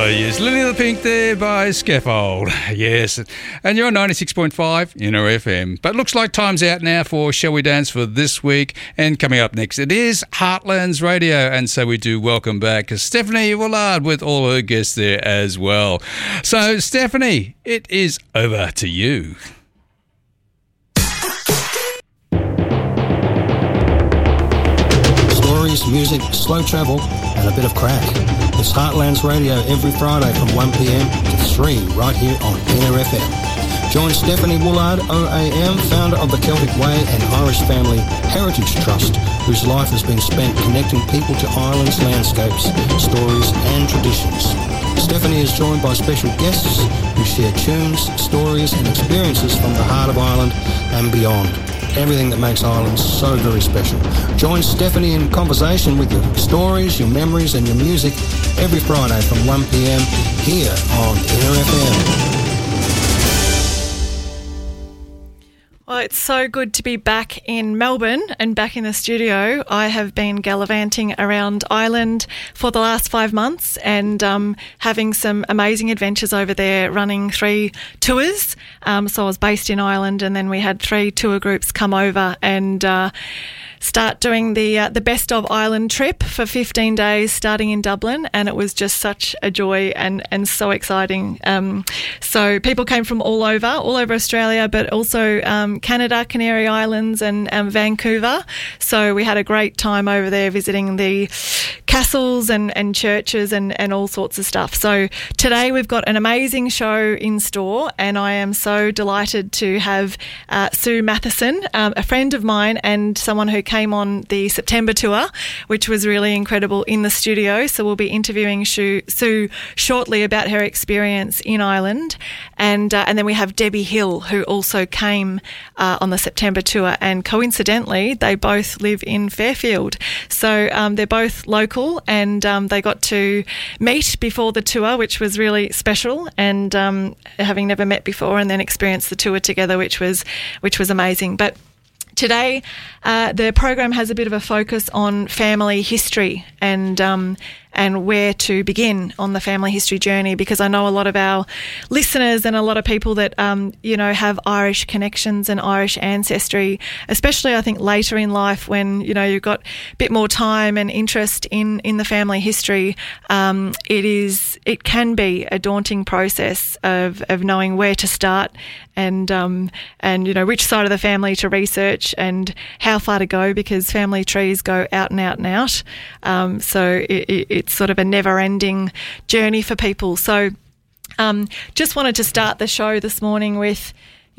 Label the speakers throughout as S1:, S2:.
S1: Yes, Lily the Pink there by Scaffold. Yes, and you're on 96.5 Inner FM. But looks like time's out now for Shall We Dance for this week. And coming up next, it is Heartlands Radio. And so we do welcome back Stephanie Willard with all her guests there as well. So, Stephanie, it is over to you.
S2: Stories, music, slow travel, and a bit of crack. It's Heartlands Radio every Friday from 1pm to 3 right here on Inner FM. Join Stephanie Willard, OAM, founder of the Celtic Way and Irish Family Heritage Trust, whose life has been spent connecting people to Ireland's landscapes, stories and traditions. Stephanie is joined by special guests who share tunes, stories and experiences from the heart of Ireland and beyond. Everything that makes Ireland so very special. Join Stephanie in conversation with your stories, your memories and your music every Friday from 1pm here on Inner FM.
S3: Well, it's so good to be back in Melbourne and back in the studio. I have been gallivanting around Ireland for the last 5 months and having some amazing adventures over there, running 3 tours. So I was based in Ireland, and then we had 3 tour groups come over and start doing the Best of Ireland trip for 15 days starting in Dublin, and it was just such a joy and so exciting. So people came from all over Australia, but also Canada, Canary Islands and Vancouver. So we had a great time over there visiting the castles and churches and all sorts of stuff. So today we've got an amazing show in store, and I am so delighted to have Sue Matheson, a friend of mine and someone who came on the September tour, which was really incredible, in the studio. So we'll be interviewing Sue shortly about her experience in Ireland. And then we have Debbie Hill, who also came on the September tour, and coincidentally they both live in Fairfield. So they're both local, and they got to meet before the tour, which was really special, and having never met before, and then experience the tour together, which was amazing. But today, the program has a bit of a focus on family history and where to begin on the family history journey, because I know a lot of our listeners and a lot of people that, have Irish connections and Irish ancestry, especially I think later in life when, you've got a bit more time and interest in the family history. It can be a daunting process of knowing where to start and which side of the family to research and how far to go, because family trees go out and out and out. So it's sort of a never-ending journey for people. So just wanted to start the show this morning with,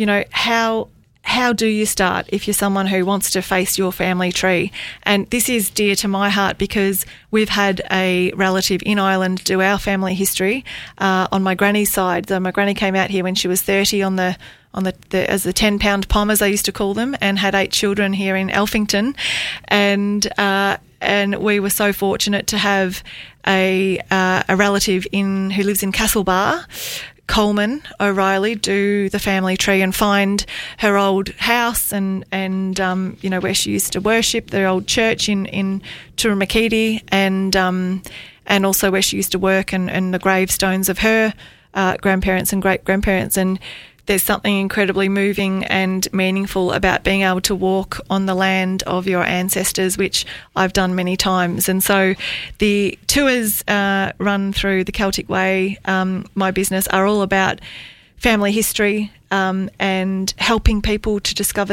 S3: how do you start if you're someone who wants to face your family tree? And this is dear to my heart because we've had a relative in Ireland do our family history on my granny's side. So my granny came out here when she was 30 as the 10-pound pom, as I used to call them, and had 8 children here in Elphington. And we were so fortunate to have a relative who lives in Castlebar, Coleman O'Reilly, do the family tree and find her old house and where she used to worship, the old church in Turrimakiti, and also where she used to work and the gravestones of her grandparents and great-grandparents. And there's something incredibly moving and meaningful about being able to walk on the land of your ancestors, which I've done many times. And so the tours run through the Celtic Way, my business, are all about family history and helping people to discover